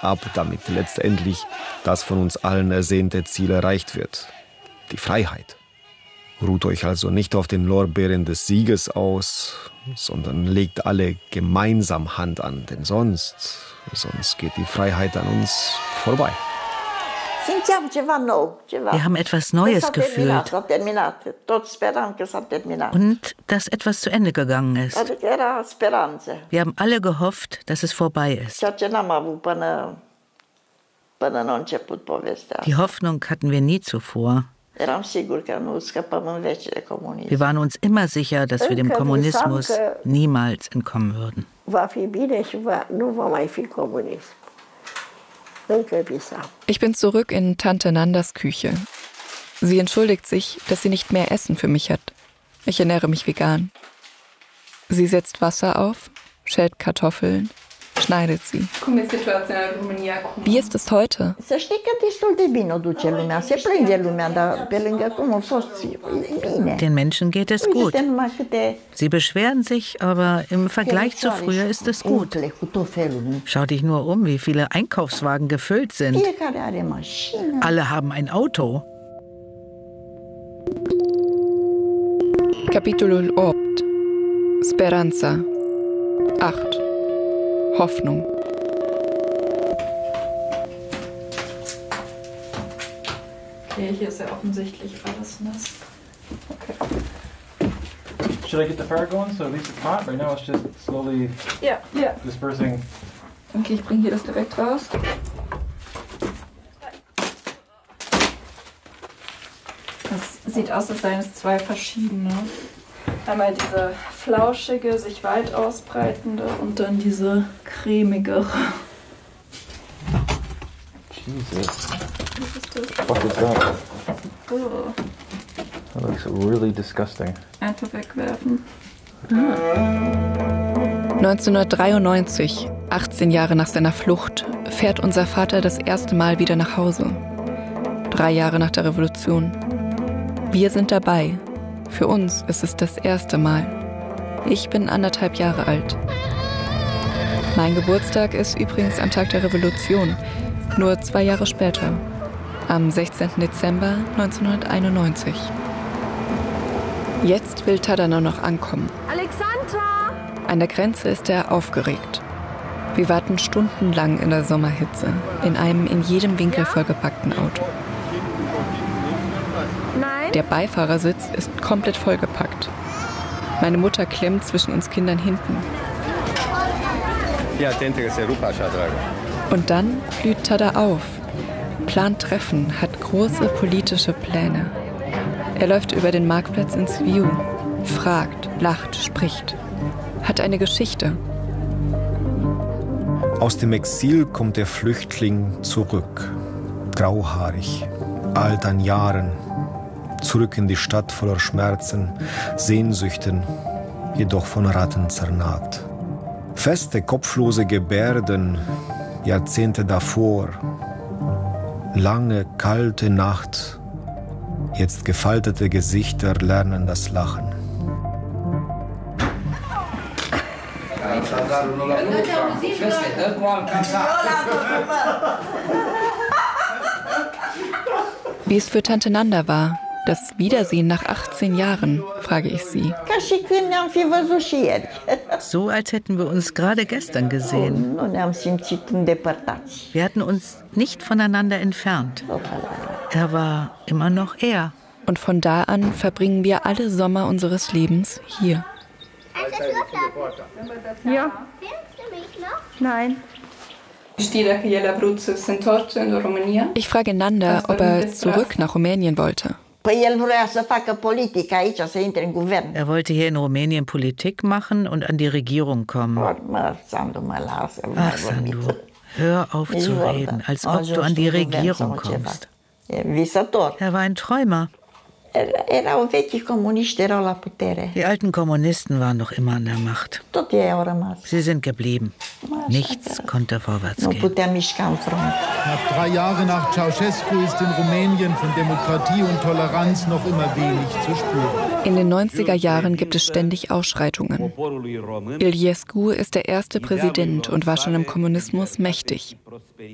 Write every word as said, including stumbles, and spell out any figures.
ab, damit letztendlich das von uns allen ersehnte Ziel erreicht wird. Die Freiheit. Ruht euch also nicht auf den Lorbeeren des Sieges aus, sondern legt alle gemeinsam Hand an, denn sonst, sonst geht die Freiheit an uns vorbei. Wir haben etwas Neues gefühlt und dass etwas zu Ende gegangen ist. Wir haben alle gehofft, dass es vorbei ist. Die Hoffnung hatten wir nie zuvor. Wir waren uns immer sicher, dass wir dem Kommunismus niemals entkommen würden. Ich bin zurück in Tante Nandas Küche. Sie entschuldigt sich, dass sie nicht mehr Essen für mich hat. Ich ernähre mich vegan. Sie setzt Wasser auf, schält Kartoffeln, schneidet sie. Wie ist es heute? Den Menschen geht es gut. Sie beschweren sich, aber im Vergleich zu früher ist es gut. Schau dich nur um, wie viele Einkaufswagen gefüllt sind. Alle haben ein Auto. Capitolul opt. Speranza. acht. Hoffnung. Okay, hier ist ja offensichtlich alles nass. Okay. Should I get the fire going so at least it's hot? Right now it's just slowly yeah. Yeah. dispersing. Okay, ich bringe hier das direkt raus. Das sieht aus, als seien es zwei verschiedene. Einmal diese flauschige, sich weit ausbreitende und dann diese cremigere. Jesus. Was ist das? What is that? Oh. That looks really disgusting. Einfach wegwerfen. neunzehnhundertdreiundneunzig, achtzehn Jahre nach seiner Flucht, fährt unser Vater das erste Mal wieder nach Hause. Drei Jahre nach der Revolution. Wir sind dabei. Für uns ist es das erste Mal. Ich bin anderthalb Jahre alt. Mein Geburtstag ist übrigens am Tag der Revolution, nur zwei Jahre später, am sechzehnten Dezember neunzehnhunderteinundneunzig. Jetzt will Tadano noch ankommen. Alexandra! An der Grenze ist er aufgeregt. Wir warten stundenlang in der Sommerhitze, in einem in jedem Winkel vollgepackten Auto. Nein? Der Beifahrersitz ist komplett vollgepackt. Meine Mutter klemmt zwischen uns Kindern hinten. Und dann blüht Tada auf. Plant Treffen, hat große politische Pläne. Er läuft über den Marktplatz ins View, fragt, lacht, spricht. Hat eine Geschichte. Aus dem Exil kommt der Flüchtling zurück. Grauhaarig, alt an Jahren. Zurück in die Stadt voller Schmerzen, Sehnsüchten, jedoch von Ratten zernagt. Feste, kopflose Gebärden, Jahrzehnte davor. Lange, kalte Nacht. Jetzt gefaltete Gesichter lernen das Lachen. Wie es für Tante Nanda war, das Wiedersehen nach achtzehn Jahren, frage ich sie. So, als hätten wir uns gerade gestern gesehen. Wir hatten uns nicht voneinander entfernt. Er war immer noch er. Und von da an verbringen wir alle Sommer unseres Lebens hier. Ja. Nein. Ich frage Nanda, ob er zurück nach Rumänien wollte. Er wollte hier in Rumänien Politik machen und an die Regierung kommen. Ach, Sandu, hör auf zu reden, als ob du an die Regierung kommst. Er war ein Träumer. Die alten Kommunisten waren noch immer an der Macht. Sie sind geblieben. Nichts konnte vorwärts gehen. Knapp drei Jahre nach Ceausescu ist in Rumänien von Demokratie und Toleranz noch immer wenig zu spüren. In den neunziger Jahren gibt es ständig Ausschreitungen. Iliescu ist der erste Präsident und war schon im Kommunismus mächtig.